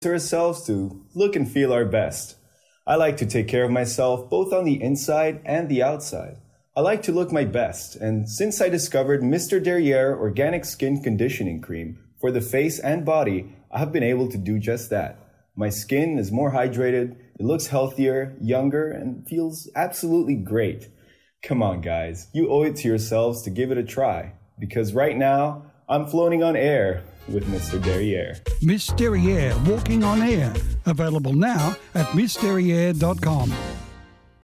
ourselves to look and feel our best. I like to take care of myself both on the inside and the outside. I like to look my best, and since I discovered Mr. Derriere Organic Skin Conditioning Cream for the face and body, I have been able to do just that. My skin is more hydrated, it looks healthier, younger, and feels absolutely great. Come on, guys, you owe it to yourselves to give it a try, because right now, I'm floating on air with Mr. Derriere. Miss Derriere Walking on Air. Available now at missderriere.com.